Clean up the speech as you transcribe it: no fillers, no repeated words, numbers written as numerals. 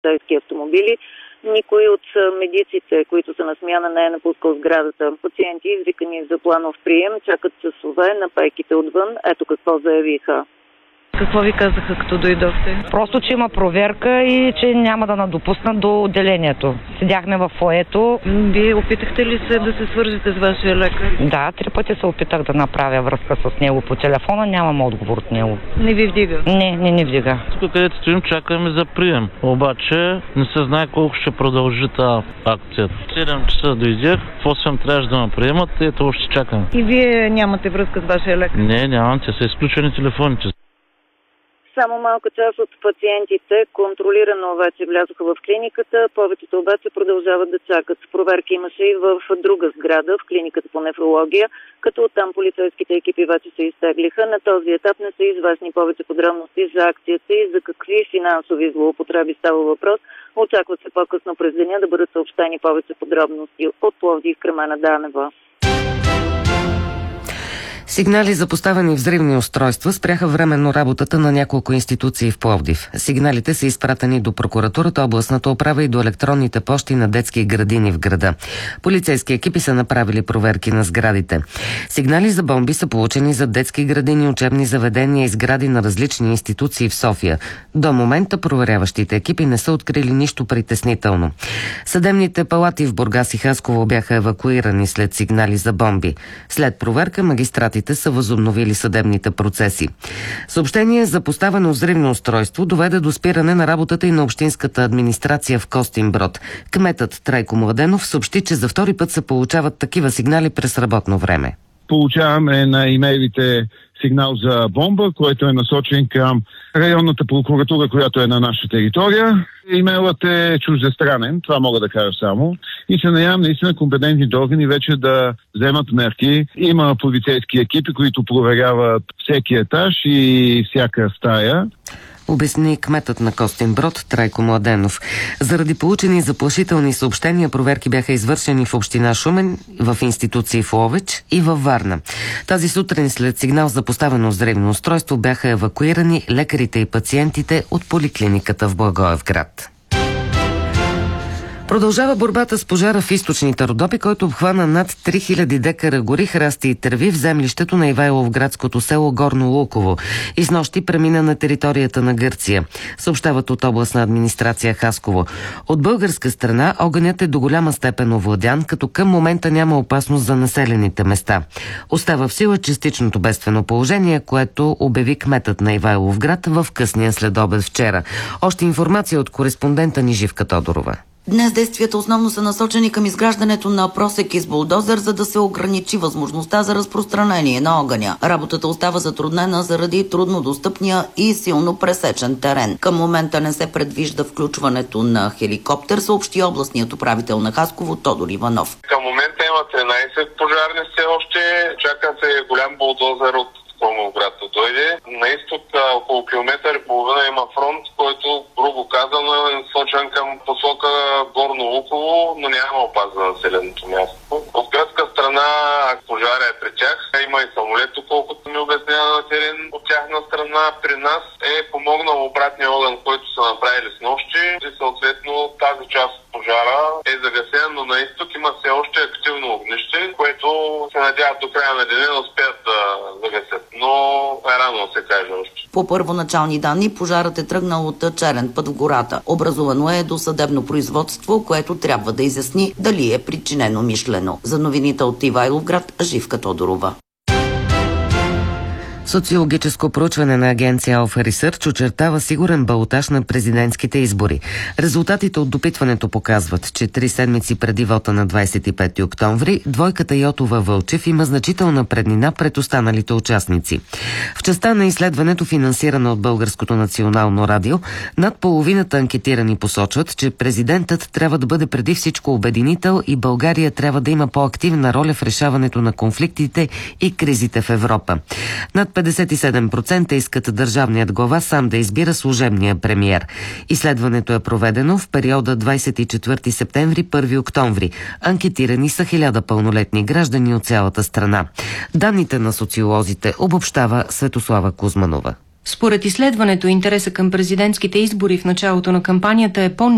полицейски автомобили. Никой от медиците, които са на смяна, не е напускал сградата. Пациенти, извикани за планов прием, чакат часове на пейките отвън. Ето какво заявиха. Какво ви казаха, като дойдохте? Просто, че има проверка и че няма да надопуснат до отделението. Седяхме в фоето. Вие опитахте ли се да се свържете с вашия лекар? Да, 3 пъти се опитах да направя връзка с него по телефона. Нямам отговор от него. Не ви вдига? Не вдига. Тук, където стоим, чакаме за прием. Обаче не се знае колко ще продължи тази акция. 7 часа дойдех, в 8 трябваше да ме приемат и ето ще чакам. И вие нямате връзка с вашия лекар? Не, нямам. Те са изключени телефоните. Само малка част от пациентите контролирано вече влязоха в клиниката, повечето обаче продължават да чакат. Проверки имаше и в друга сграда, в клиниката по нефрология, като оттам полицейските екипи вече се изтеглиха. На този етап не са известни повече подробности за акцията и за какви финансови злоупотреби става въпрос. Очаква се по-късно през деня да бъдат съобщени повече подробности от Пловдив, Кремена Данева. Сигнали за поставени взривни устройства спряха временно работата на няколко институции в Пловдив. Сигналите са изпратени до прокуратурата, областната управа и до електронните пощи на детски градини в града. Полицейски екипи са направили проверки на сградите. Сигнали за бомби са получени за детски градини, учебни заведения и сгради на различни институции в София. До момента проверяващите екипи не са открили нищо притеснително. Съдебните палати в Бургас и Хасково бяха евакуирани след сигнали за бомби. След проверка магистратите са възобновили съдебните процеси. Съобщение за поставено взривно устройство доведе до спиране на работата и на общинската администрация в Костинброд. Кметът Трайко Младенов съобщи, че за втори път се получават такива сигнали през работно време. Получаваме на имейлите сигнал за бомба, който е насочен към районната прокуратура, която е на наша територия. Имейлът е чуждестранен, това мога да кажа само. И се надявам наистина компетентните органи вече да вземат мерки. Има полицейски екипи, които проверяват всеки етаж и всяка стая. Обясни кметът на Костинброд Трайко Младенов. Заради получени заплашителни съобщения, проверки бяха извършени в община Шумен, в институции в Ловеч и във Варна. Тази сутрин след сигнал за поставено взривно устройство бяха евакуирани лекарите и пациентите от поликлиниката в Благоевград. Продължава борбата с пожара в източните Родопи, който обхвана над 3000 декара гори, храсти и тръви в землището на Ивайловградското село Горно Луково и снощи премина на територията на Гърция, съобщават от областна администрация Хасково. От българска страна огънят е до голяма степен овладян, като към момента няма опасност за населените места. Остава в сила частичното бедствено положение, което обяви кметът на Ивайловград в късния следобед вчера. Още информация от кореспондента ни Живка Тодорова. Днес действията основно са насочени към изграждането на просеки с булдозер, за да се ограничи възможността за разпространение на огъня. Работата остава затруднена заради труднодостъпния и силно пресечен терен. Към момента не се предвижда включването на хеликоптер, съобщи областният управител на Хасково Тодор Иванов. Към момента има 13 пожарни все още. Чака се голям булдозер от Крумовград да дойде. На изток около километър и половина има фронт, който, грубо казано, е насочен към посока Горно Луково, но няма опаза на населеното място. От гръцка страна пожара е при тях. Има и самолет, колкото ми обяснява на терен. От тяхна страна при нас е помогнал обратния огън, който са направили с нощи. И съответно тази част от пожара е загасена, но на изток има все още активно огнище, което се надяват до края на деня да успеят да загасят. Но е рано да се каже още. По първоначални данни, пожарът е тръгнал от черен път в гората. Образувано е досъдебно производство, което трябва да изясни дали е причинено мишлено. За новините от Ивайловград, Живка Тодорова. Социологическо проучване на агенция Alpha Research очертава сигурен балотаж на президентските избори. Резултатите от допитването показват, че 3 седмици преди вота на 25 октомври, двойката Йотова-Вълчев има значителна преднина пред останалите участници. В частта на изследването, финансирана от Българското национално радио, над половината анкетирани посочват, че президентът трябва да бъде преди всичко обединител и България трябва да има по-активна роля в решаването на конфликтите и кризите в Европа. Над 57% искат държавният глава сам да избира служебния премиер. Изследването е проведено в периода 24 септември – 1 октомври. Анкетирани са 1000 пълнолетни граждани от цялата страна. Данните на социолозите обобщава Светослава Кузманова. Според изследването, интереса към президентските избори в началото на кампанията е